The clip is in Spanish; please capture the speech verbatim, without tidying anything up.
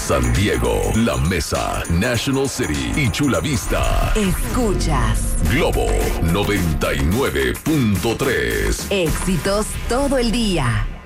San Diego, La Mesa, National City y Chula Vista. Escuchas Globo noventa y nueve punto tres. Éxitos todo el día.